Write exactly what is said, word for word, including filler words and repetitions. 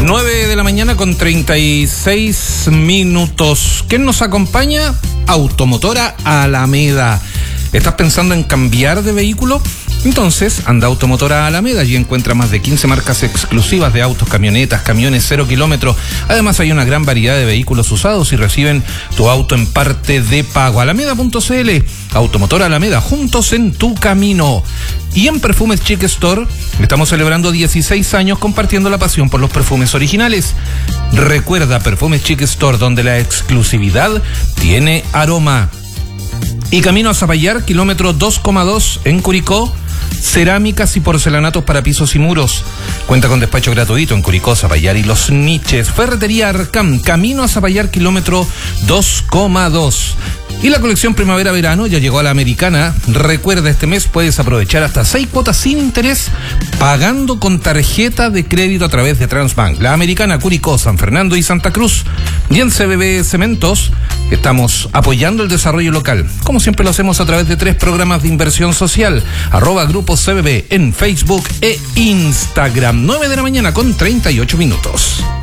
nueve de la mañana con treinta y seis minutos. ¿Quién nos acompaña? Automotora Alameda. ¿Estás pensando en cambiar de vehículo? Entonces, anda a Automotora Alameda. Allí encuentra más de quince marcas exclusivas de autos, camionetas, camiones cero kilómetros. Además, hay una gran variedad de vehículos usados y reciben tu auto en parte de pago. Alameda punto c l. Automotora Alameda, juntos en tu camino. Y en Perfumes Chic Store estamos celebrando dieciséis años compartiendo la pasión por los perfumes originales. Recuerda, Perfumes Chic Store, donde la exclusividad tiene aroma. Y camino a Zapallar, kilómetro dos coma dos en Curicó, cerámicas y porcelanatos para pisos y muros. Cuenta con despacho gratuito en Curicó, Zapallar y Los Niches. Ferretería Arcam, camino a Zapallar, kilómetro dos coma dos. Y la colección primavera-verano ya llegó a la Americana. Recuerda, este mes puedes aprovechar hasta seis cuotas sin interés pagando con tarjeta de crédito a través de Transbank. La Americana, Curicó, San Fernando y Santa Cruz. Y en C B B Cementos estamos apoyando el desarrollo local, como siempre lo hacemos a través de tres programas de inversión social. Arroba Grupo C B B en Facebook e Instagram. nueve de la mañana con treinta y ocho minutos.